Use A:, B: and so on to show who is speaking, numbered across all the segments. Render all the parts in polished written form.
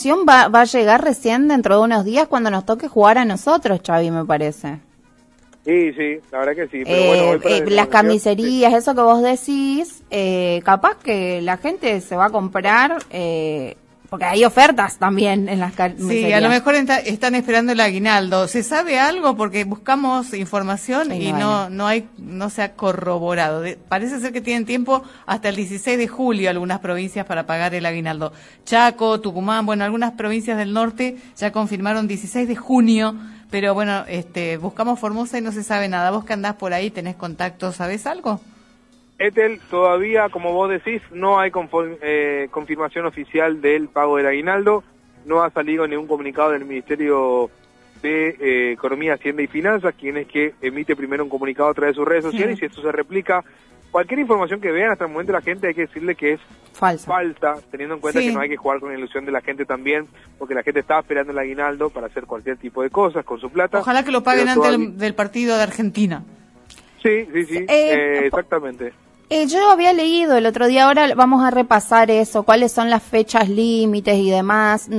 A: información va a llegar recién dentro de unos días cuando nos toque jugar a nosotros, Xavi, me parece.
B: Sí, la verdad que sí. Pero bueno,
A: las camiserías, eso que vos decís, capaz que la gente se va a comprar, porque hay ofertas también en las camiserías.
C: Sí, a lo mejor están esperando el aguinaldo. ¿Se sabe algo? Porque buscamos información y no se ha corroborado. Parece ser que tienen tiempo hasta el 16 de julio algunas provincias para pagar el aguinaldo. Chaco, Tucumán, bueno, algunas provincias del norte ya confirmaron 16 de junio. Pero bueno, buscamos Formosa y no se sabe nada. Vos que andás por ahí, tenés contacto, ¿sabés algo?
B: Ethel, todavía, como vos decís, no hay confirmación oficial del pago del aguinaldo. No ha salido ningún comunicado del Ministerio de Economía, Hacienda y Finanzas, quien es que emite primero un comunicado a través de sus redes sociales, y si esto se replica, cualquier información que vean hasta el momento la gente hay que decirle que es falsa, teniendo en cuenta que no hay que jugar con la ilusión de la gente también, porque la gente está esperando el aguinaldo para hacer cualquier tipo de cosas con su plata.
C: Ojalá que lo paguen antes del partido de Argentina.
B: Sí, exactamente.
A: Yo había leído el otro día, ahora vamos a repasar eso, cuáles son las fechas límites y demás.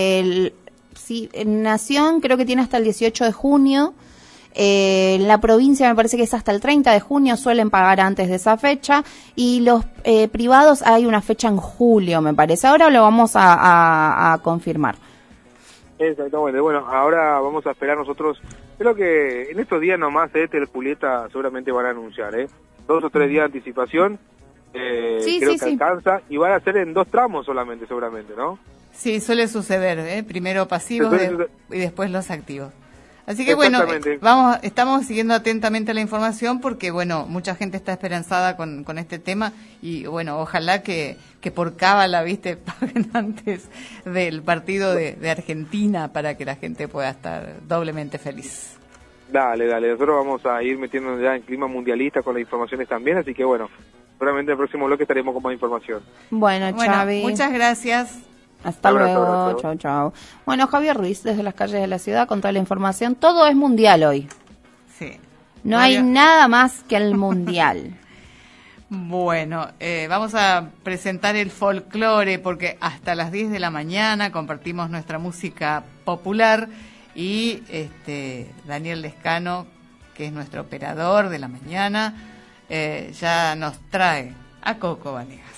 A: Nación creo que tiene hasta el 18 de junio. La provincia me parece que es hasta el 30 de junio, suelen pagar antes de esa fecha, y los privados hay una fecha en julio, me parece. Ahora lo vamos a confirmar.
B: Exactamente, bueno, ahora vamos a esperar nosotros, creo que en estos días nomás Julieta seguramente van a anunciar, 2 o 3 días de anticipación, creo que alcanza, y van a ser en 2 tramos solamente, seguramente, ¿no?
C: Sí, suele suceder, primero pasivos y después los activos. Así que bueno, estamos siguiendo atentamente la información porque bueno, mucha gente está esperanzada con este tema y bueno, ojalá que por cábala, viste, paguen antes del partido de Argentina para que la gente pueda estar doblemente feliz.
B: Dale, nosotros vamos a ir metiéndonos ya en clima mundialista con las informaciones también, así que bueno, seguramente en el próximo bloque estaremos con más información.
A: Bueno, Xavi.
C: Muchas gracias.
A: Hasta luego, chau. Bueno, Javier Ruiz, desde las calles de la ciudad, con toda la información. Todo es mundial hoy.
C: Sí.
A: No hay nada más que el mundial.
C: Bueno, vamos a presentar el folclore, porque hasta las 10 de la mañana compartimos nuestra música popular y Daniel Lescano, que es nuestro operador de la mañana, ya nos trae a Coco Vanegas.